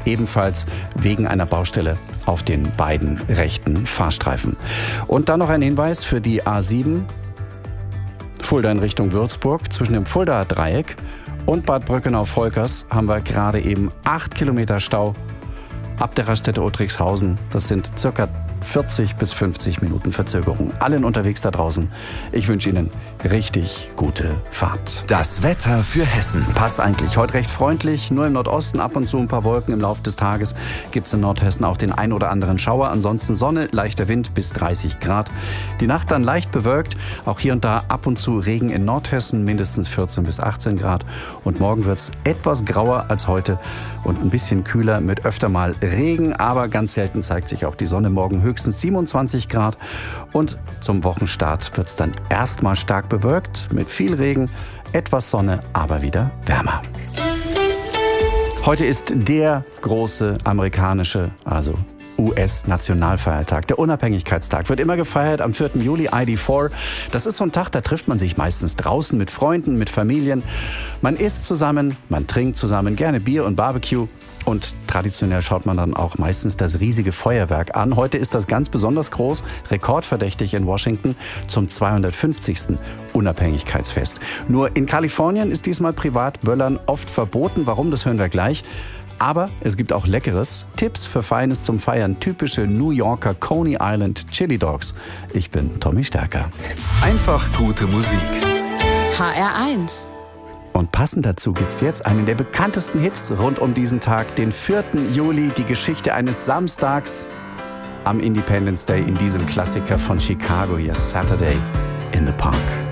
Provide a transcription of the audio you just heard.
ebenfalls wegen einer Baustelle auf den beiden rechten Fahrstreifen. Und dann noch ein Hinweis für die A7 Fulda in Richtung Würzburg. Zwischen dem Fuldaer Dreieck und Bad Bröckenau-Volkers haben wir gerade eben 8 Kilometer Stau ab der Raststätte Otrixhausen. Das sind circa 40 bis 50 Minuten Verzögerung. Allen unterwegs da draußen, ich wünsche Ihnen richtig gute Fahrt. Das Wetter für Hessen. Passt eigentlich. Heute recht freundlich, nur im Nordosten ab und zu ein paar Wolken. Im Laufe des Tages gibt es in Nordhessen auch den ein oder anderen Schauer. Ansonsten Sonne, leichter Wind bis 30 Grad. Die Nacht dann leicht bewölkt. Auch hier und da ab und zu Regen in Nordhessen, mindestens 14 bis 18 Grad. Und morgen wird es etwas grauer als heute und ein bisschen kühler mit öfter mal Regen. Aber ganz selten zeigt sich auch die Sonne. Morgen höchstens 27 Grad. Und zum Wochenstart wird es dann erstmal stark bewölkt mit viel Regen, etwas Sonne, aber wieder wärmer. Heute ist der große amerikanische, also US-Nationalfeiertag. Der Unabhängigkeitstag wird immer gefeiert am 4. Juli, ID4. Das ist so ein Tag, da trifft man sich meistens draußen mit Freunden, mit Familien. Man isst zusammen, man trinkt zusammen, gerne Bier und Barbecue. Und traditionell schaut man dann auch meistens das riesige Feuerwerk an. Heute ist das ganz besonders groß, rekordverdächtig in Washington zum 250. Unabhängigkeitsfest. Nur in Kalifornien ist diesmal Privatböllern oft verboten. Warum, das hören wir gleich. Aber es gibt auch Leckeres. Tipps für Feines zum Feiern. Typische New Yorker Coney Island Chili Dogs. Ich bin Tommy Stärker. Einfach gute Musik. HR1. Und passend dazu gibt's jetzt einen der bekanntesten Hits rund um diesen Tag, den 4. Juli, die Geschichte eines Samstags am Independence Day in diesem Klassiker von Chicago, hier Saturday in the Park.